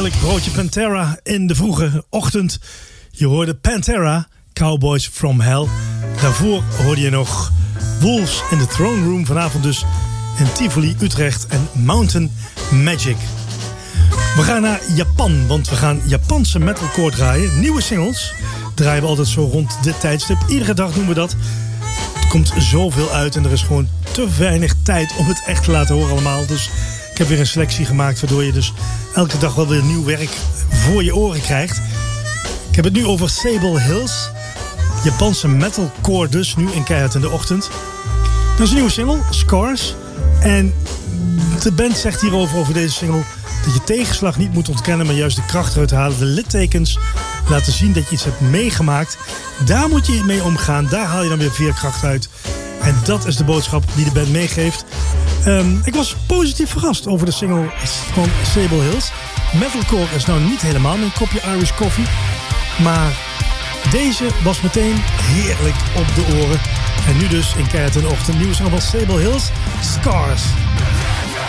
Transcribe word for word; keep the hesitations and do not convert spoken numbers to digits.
heerlijk broodje Pantera in de vroege ochtend. Je hoorde Pantera, Cowboys from Hell. Daarvoor hoorde je nog Wolves in the Throne Room. Vanavond dus in Tivoli, Utrecht en Mountain Magic. We gaan naar Japan, want we gaan Japanse metalcore draaien. Nieuwe singles draaien we altijd zo rond dit tijdstip. Iedere dag doen we dat. Er komt zoveel uit en er is gewoon te weinig tijd om het echt te laten horen allemaal. Dus ik heb weer een selectie gemaakt waardoor je dus elke dag wel weer nieuw werk voor je oren krijgt. Ik heb het nu over Sable Hills. Japanse metalcore dus, nu in Keihard in de Ochtend. Dat is een nieuwe single, Scars. En de band zegt hierover, over deze single, dat je tegenslag niet moet ontkennen, maar juist de kracht eruit halen. De littekens laten zien dat je iets hebt meegemaakt. Daar moet je mee omgaan. Daar haal je dan weer veerkracht uit. En dat is de boodschap die de band meegeeft. Um, ik was positief verrast over de single van Sable Hills. Metalcore is nou niet helemaal mijn kopje Irish coffee. Maar deze was meteen heerlijk op de oren. En nu dus in Keihard in de Ochtend, nieuws van Sable Hills, Scars.